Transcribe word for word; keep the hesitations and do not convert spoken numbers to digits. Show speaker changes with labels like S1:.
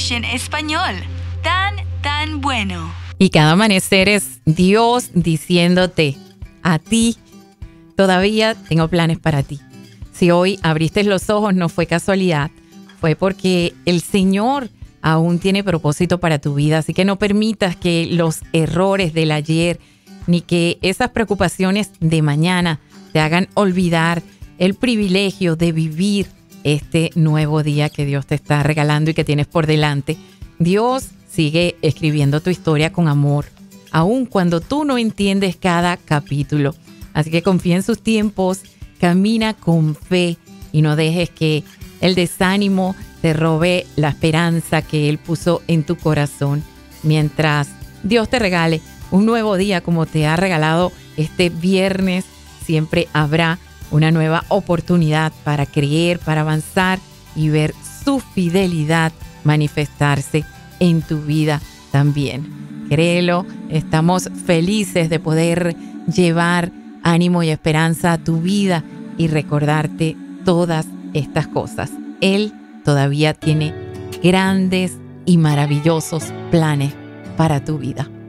S1: Nation Español. Tan, tan bueno.
S2: Y cada amanecer es Dios diciéndote a ti, todavía tengo planes para ti. Si hoy abriste los ojos, no fue casualidad, fue porque el Señor aún tiene propósito para tu vida. Así que no permitas que los errores del ayer ni que esas preocupaciones de mañana te hagan olvidar el privilegio de vivir este nuevo día que Dios te está regalando y que tienes por delante. Dios sigue escribiendo tu historia con amor, aun cuando tú no entiendes cada capítulo. Así que confía en sus tiempos, camina con fe y no dejes que el desánimo te robe la esperanza que Él puso en tu corazón. Mientras Dios te regale un nuevo día como te ha regalado este viernes, siempre habrá una nueva oportunidad para creer, para avanzar y ver su fidelidad manifestarse en tu vida también. Créelo, estamos felices de poder llevar ánimo y esperanza a tu vida y recordarte todas estas cosas. Él todavía tiene grandes y maravillosos planes para tu vida.